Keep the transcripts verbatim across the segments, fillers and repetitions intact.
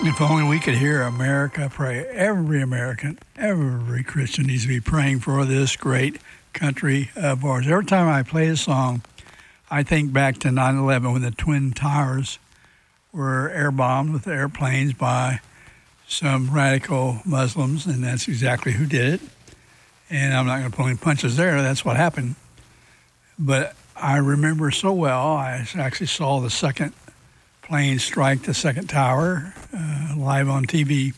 If only we could hear America pray. Every American, every Christian needs to be praying for this great country of ours. Every time I play a song, I think back to nine eleven when the Twin Towers were air-bombed with airplanes by some radical Muslims, and that's exactly who did it. And I'm not going to pull any punches there. That's what happened. But I remember so well, I actually saw the second plane strike the second tower uh, live on T V.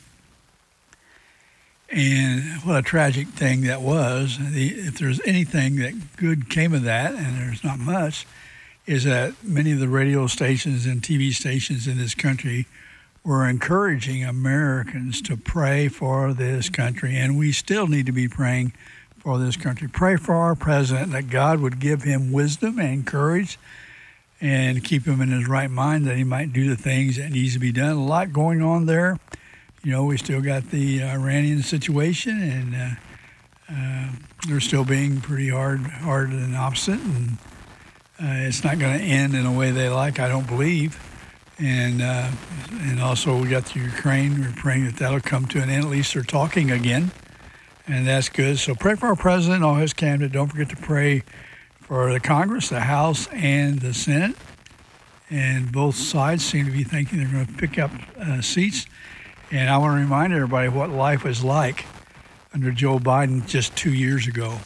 And what a tragic thing that was. The, if there's anything that good came of that, and there's not much, is that many of the radio stations and T V stations in this country were encouraging Americans to pray for this country. And we still need to be praying for this country. Pray for our president, that God would give him wisdom and courage and keep him in his right mind, that he might do the things that needs to be done. A lot going on there. You know, we still got the Iranian situation, and uh, uh, they're still being pretty hard, hard and opposite, and uh, it's not going to end in a way they like, I don't believe. And uh, and also we got the Ukraine. We're praying that that'll come to an end. At least they're talking again, and that's good. So pray for our president, all his cabinet. Don't forget to pray for the Congress, the House, and the Senate. And both sides seem to be thinking they're going to pick up uh, seats. And I want to remind everybody what life was like under Joe Biden just two years ago.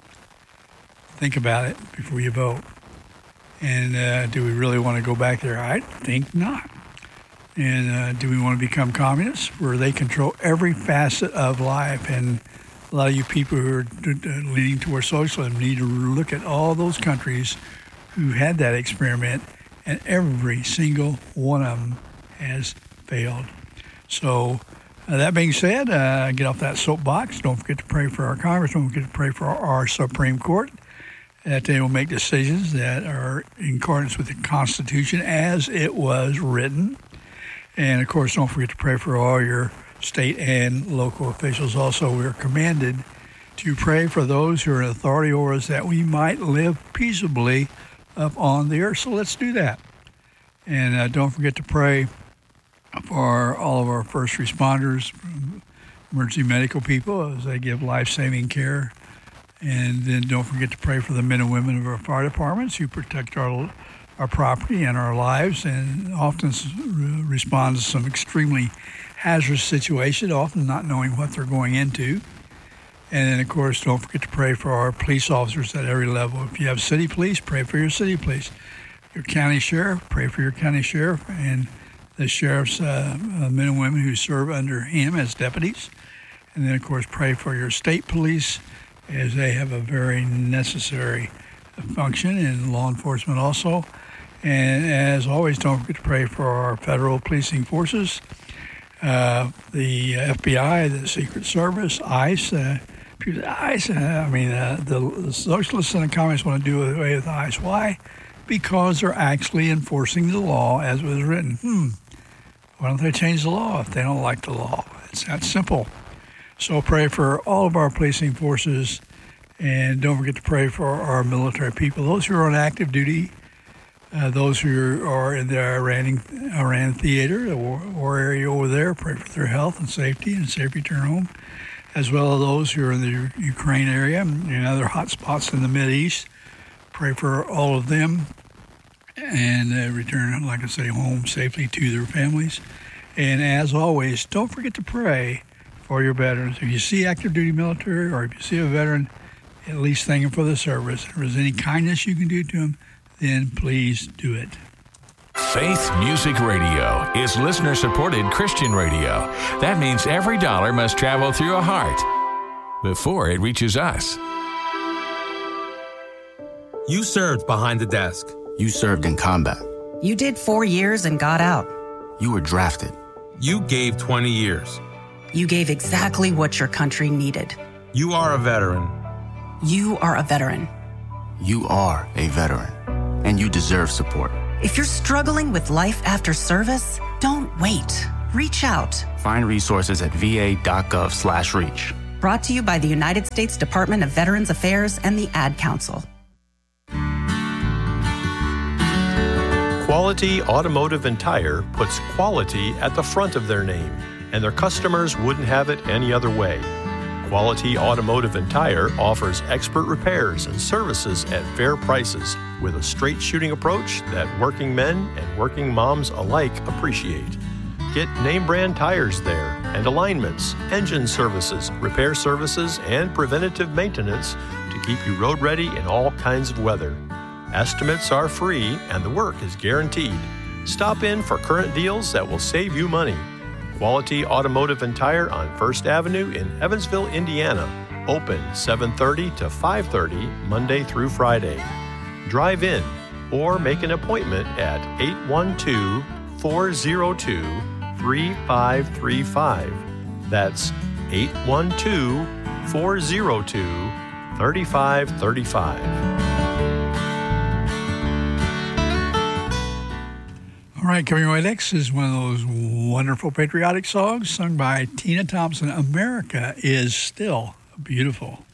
Think about it before you vote. And uh, do we really want to go back there? I think not. And uh, do we want to become communists where they control every facet of life? And a lot of you people who are leaning towards socialism need to look at all those countries who had that experiment, and every single one of them has failed. So uh, that being said, uh, get off that soapbox. Don't forget to pray for our Congress. Don't forget to pray for our, our Supreme Court, that they will make decisions that are in accordance with the Constitution as it was written. And, of course, don't forget to pray for all your state and local officials. Also, we're commanded to pray for those who are in authority over us, that we might live peaceably up on the earth. So let's do that. And uh, don't forget to pray for all of our first responders, emergency medical people, as they give life-saving care. And then don't forget to pray for the men and women of our fire departments who protect our our property and our lives, and often respond to some extremely hazardous situations, often not knowing what they're going into. And then, of course, don't forget to pray for our police officers at every level. If you have city police, pray for your city police. Your county sheriff, pray for your county sheriff, and the sheriff's uh, men and women who serve under him as deputies. And then, of course, pray for your state police, as they have a very necessary function in law enforcement also. And as always, don't forget to pray for our federal policing forces, uh, the F B I, the Secret Service, ICE. Uh, ICE, uh, I mean, uh, the, the socialists and the communists want to do away with ICE. Why? Because they're actually enforcing the law as it was written. Hmm, why don't they change the law if they don't like the law? It's that simple. So pray for all of our policing forces, and don't forget to pray for our military people, those who are on active duty, uh, those who are in the Iran, Iran theater, the war, war area over there. Pray for their health and safety and safe return home, as well as those who are in the Ukraine area and other hot spots in the Mideast. Pray for all of them and uh, return, like I say, home safely to their families. And as always, don't forget to pray for your veterans. If you see active duty military, or if you see a veteran, at least thank him for the service. If there's any kindness you can do to him, then please do it. Faith Music Radio is listener-supported Christian radio. That means every dollar must travel through a heart before it reaches us. You served behind the desk. You served in combat. You did four years and got out. You were drafted. You gave twenty years. You gave exactly what your country needed. You are a veteran. You are a veteran. You are a veteran, and you deserve support. If you're struggling with life after service, don't wait. Reach out. Find resources at va.gov slash reach. Brought to you by the United States Department of Veterans Affairs and the Ad Council. Quality Automotive and Tire puts quality at the front of their name, and their customers wouldn't have it any other way. Quality Automotive and Tire offers expert repairs and services at fair prices with a straight shooting approach that working men and working moms alike appreciate. Get name brand tires there and alignments, engine services, repair services, and preventative maintenance to keep you road ready in all kinds of weather. Estimates are free and the work is guaranteed. Stop in for current deals that will save you money. Quality Automotive and Tire on First Avenue in Evansville, Indiana. Open seven thirty to five thirty Monday through Friday. Drive in or make an appointment at eight one two, four zero two, three five three five. That's eight one two, four zero two, three five three five. All right, coming right next is one of those wonderful patriotic songs sung by Tina Thompson. America is Still Beautiful.